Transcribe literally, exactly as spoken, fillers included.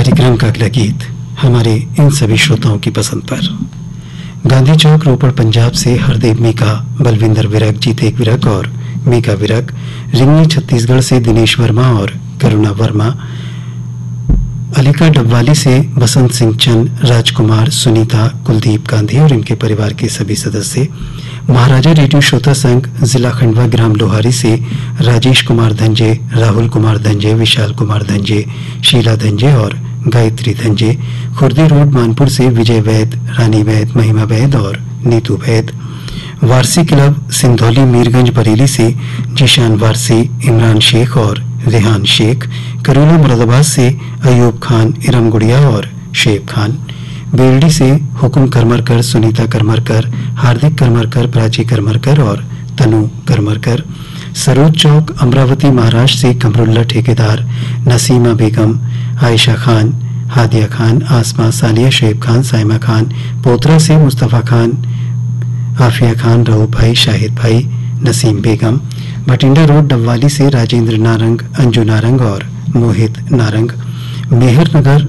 कार्यक्रम का अगला गीत हमारे इन सभी श्रोताओं की पसंद पर। गांधी चौक रोपड़ पंजाब से हरदेव मीका, बलविंदर विरक, जीतेक विरक और मीका विरक। रिंगनी छत्तीसगढ़ से दिनेश वर्मा और करुणा वर्मा। अलीका डबवाली से बसंत सिंह चंद, राजकुमार, सुनीता, कुलदीप गांधी और इनके परिवार के सभी सदस्य। महाराजा रेडियो श्रोता संघ जिला खंडवा ग्राम लोहारी से राजेश कुमार धंजे, राहुल कुमार धंजे, विशाल कुमार धंजे, शीला धंजे और गायत्री धंजे। खुर्दी रोड मानपुर से विजय वैद, रानी वैद, महिमा वैद और नीतू वैद। वारसी क्लब सिंधौली मीरगंज बरेली से जीशान वारसी, इमरान शेख और रेहान शेख। करोला मुरादाबाद से अयूब खान, इरम गुड़िया और शेब खान। बेलडी से हुकुम करमरकर, सुनीता करमरकर, हार्दिक करमरकर, प्राची करमरकर और तनु करमरकर। सरोज चौक अमरावती महाराष्ट्र से कमरुल्ला ठेकेदार, नसीमा बेगम, आयशा खान, हादिया खान, आसमा, सालिया, शेब खान, साइमा खान। पोतरा से मुस्तफ़ा खान, आफिया खान, रऊफ भाई, शाहिद भाई, नसीम बेगम। भटिंडा रोड डबवाली से राजेंद्र नारंग, अंजू नारंग और मोहित नारंग। मेहर नगर